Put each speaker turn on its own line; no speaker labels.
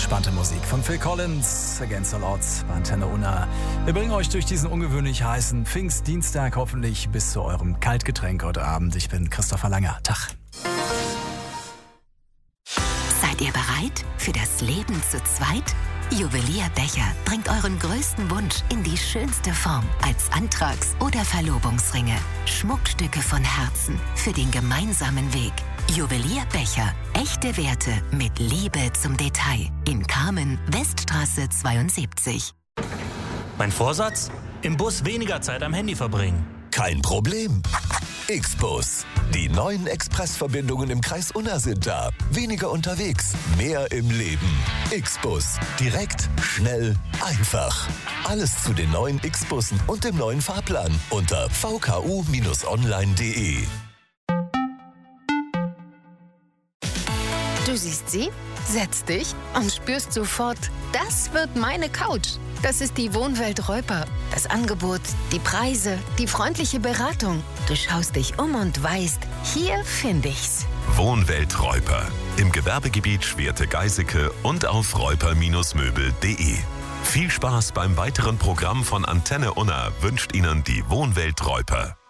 Entspannte Musik von Phil Collins, Against All Odds bei Antenne Unna. Wir bringen euch durch diesen ungewöhnlich heißen Pfingstdienstag hoffentlich bis zu eurem Kaltgetränk heute Abend. Ich bin Christopher Langer. Tag.
Seid ihr bereit für das Leben zu zweit? Juwelier Becher bringt euren größten Wunsch in die schönste Form als Antrags- oder Verlobungsringe. Schmuckstücke von Herzen für den gemeinsamen Weg. Juwelier Becher. Echte Werte mit Liebe zum Detail. In Kamen, Weststraße 72.
Mein Vorsatz? Im Bus weniger Zeit am Handy verbringen.
Kein Problem. X-Bus. Die neuen Expressverbindungen im Kreis Unna sind da. Weniger unterwegs, mehr im Leben. X-Bus. Direkt, schnell, einfach. Alles zu den neuen X-Bussen und dem neuen Fahrplan unter vku-online.de.
Du siehst sie, setzt dich und spürst sofort, das wird meine Couch. Das ist die Wohnwelt Reuper. Das Angebot, die Preise, die freundliche Beratung. Du schaust dich um und weißt, hier finde ich's.
Wohnwelt Reuper. Im Gewerbegebiet Schwerte-Geiseke und auf reuper-möbel.de. Viel Spaß beim weiteren Programm von Antenne Unna wünscht Ihnen die Wohnwelt Reuper.